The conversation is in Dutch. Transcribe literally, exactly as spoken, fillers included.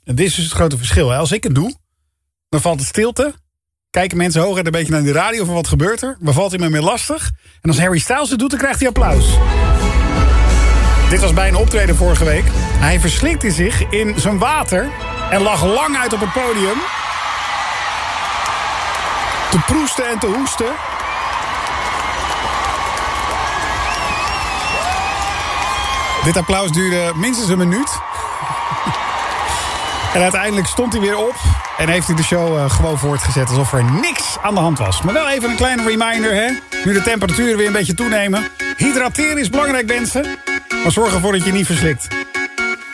En dit is dus het grote verschil. Hè? Als ik het doe, dan valt het stilte. Kijken mensen hoog en een beetje naar de radio van wat gebeurt er. Maar valt hij me meer lastig. En als Harry Styles het doet, dan krijgt hij applaus. Dit was bij een optreden vorige week. Hij verslikte zich in zijn water en lag lang uit op het podium. Te proesten en te hoesten. Dit applaus duurde minstens een minuut. En uiteindelijk stond hij weer op en heeft hij de show uh, gewoon voortgezet alsof er niks aan de hand was. Maar wel even een kleine reminder, hè? Nu de temperaturen weer een beetje toenemen. Hydrateren is belangrijk, mensen. Maar zorg ervoor dat je niet verslikt.